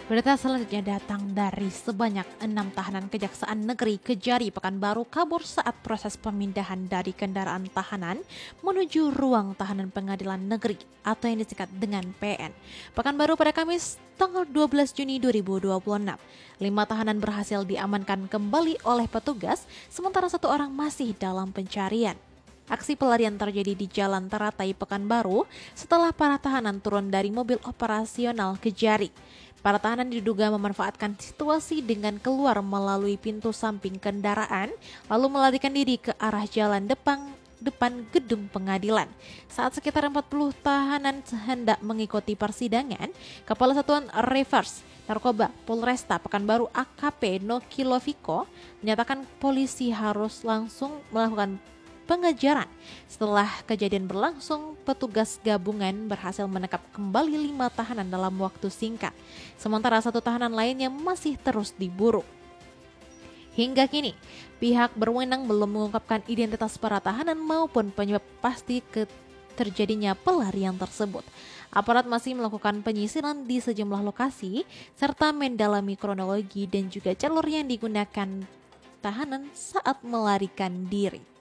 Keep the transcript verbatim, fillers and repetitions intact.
Berita selanjutnya datang dari sebanyak enam tahanan Kejaksaan Negeri Kejari Pekanbaru kabur saat proses pemindahan dari kendaraan tahanan menuju ruang tahanan Pengadilan Negeri atau yang disingkat dengan P N. Pekanbaru pada Kamis tanggal dua belas Juni dua ribu dua puluh enam. Lima tahanan berhasil diamankan kembali oleh petugas, sementara satu orang masih dalam pencarian. Aksi pelarian terjadi di Jalan Teratai Pekanbaru setelah para tahanan turun dari mobil operasional Kejari. Para tahanan diduga memanfaatkan situasi dengan keluar melalui pintu samping kendaraan, lalu melarikan diri ke arah jalan depan depan gedung pengadilan. Saat sekitar empat puluh tahanan hendak mengikuti persidangan, Kepala Satuan Reserse Narkoba Polresta Pekanbaru A K P Noki Loviko menyatakan polisi harus langsung melakukan pengejaran. Setelah kejadian berlangsung, petugas gabungan berhasil menangkap kembali lima tahanan dalam waktu singkat. Sementara satu tahanan lainnya masih terus diburu. Hingga kini, pihak berwenang belum mengungkapkan identitas para tahanan maupun penyebab pasti ke terjadinya pelarian tersebut. Aparat masih melakukan penyisiran di sejumlah lokasi serta mendalami kronologi dan juga jalur yang digunakan tahanan saat melarikan diri.